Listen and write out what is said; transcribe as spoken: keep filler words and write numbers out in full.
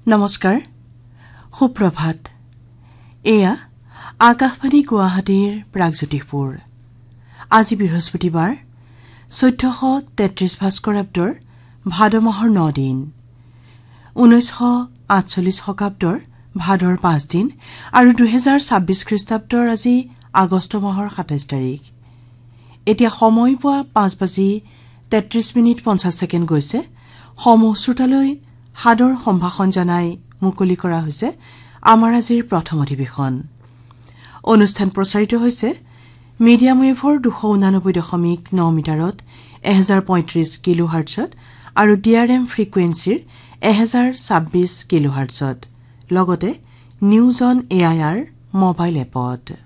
নমস্কাৰ সুপ্ৰভাত এয়া আকাশবাণী গুৱাহাটীৰ প্ৰাগজ্যোতিষপুৰ আজি বৃহস্পতিবাৰ চৈধ্যশ তেত্ৰিশ ভাস্কৰাব্দৰ ভাদ মাহৰ ন দিন ঊনৈছশ আঠচল্লিছ শকাব্দৰ ভাদৰ পাঁচ দিন আৰু দুহেজাৰ ছাব্বিছ খ্ৰীষ্টাব্দৰ আজি আগষ্ট মাহৰ সাতাইছ তাৰিখ এতিয়া সময় পোৱা পাঁচ বাজি তেত্ৰিশ মিনিট পঞ্চাছ ছেকেণ্ড গৈছে সমূহ শ্ৰোতালৈ সাদৰ সম্ভাষণ জনাই মুকলি কৰা হৈছে আমাৰ আজিৰ প্ৰথম অধিৱেশন অনুষ্ঠান প্ৰচাৰিত হৈছে মিডিয়াম ৱেভৰ দুশ ঊনানব্বৈ দশমিক ন মিটাৰত এহেজাৰ পঁয়ত্ৰিশ কিলো হাৰ্টছত আৰু ডি আৰ এম ফ্ৰিকুৱেঞ্চিৰ এহেজাৰ ছাব্বিছ কিলো হাৰ্টছত লগতে news on A I R mobile এপত